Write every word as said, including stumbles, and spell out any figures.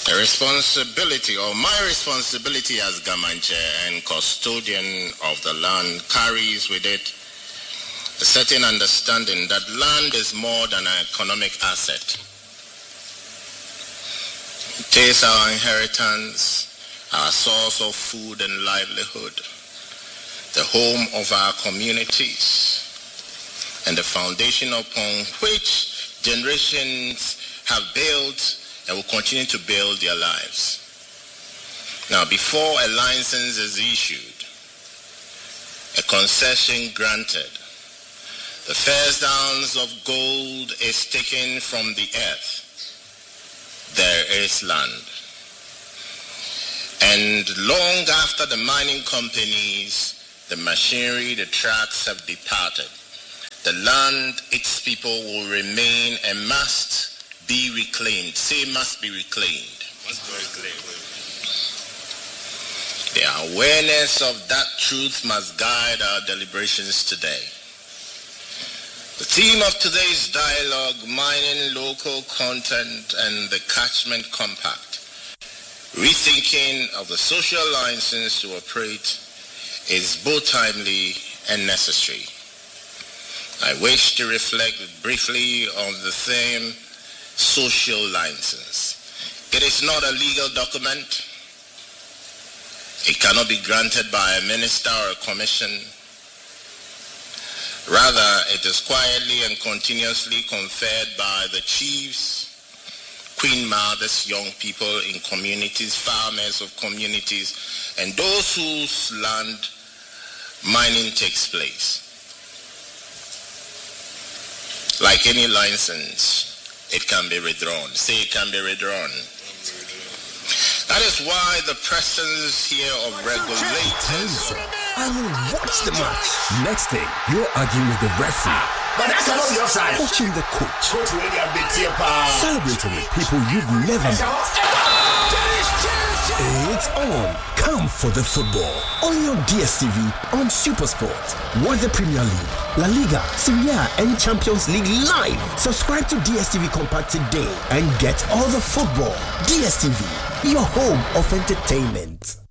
The responsibility, or my responsibility as Gamanche and custodian of the land, carries with it a certain understanding that land is more than an economic asset. It is our inheritance, our source of food and livelihood, the home of our communities, and the foundation upon which generations have built and will continue to build their lives. Now, before a license is issued, a concession granted, the first ounce of gold is taken from the earth. There is land. And long after the mining companies, the machinery, the trucks have departed, the land, its people will remain and must be reclaimed. Say must be reclaimed. Must be reclaimed. The awareness of that truth must guide our deliberations today. The theme of today's dialogue, mining local content and the catchment compact, rethinking of the social license to operate, is both timely and necessary. I wish to reflect briefly on the theme social license. It is not a legal document. It cannot be granted by a minister or a commission. Rather, it is quietly and continuously conferred by the chiefs, queen mothers, young people in communities, farmers of communities, and those whose land mining takes place. Like any license, it can be withdrawn. Say it can be withdrawn. That is why the presence here of regulators. I will watch the match. Next thing, you're arguing with the referee. But that's not your side. Coaching the coach. Coach really a big tear power. Celebrating with people you've never met. It's on. Come for the football. Only on D S T V on SuperSport. Watch the Premier League, La Liga, Serie A, and Champions League live. Subscribe to D S T V Compact today and get all the football. D S T V, your home of entertainment.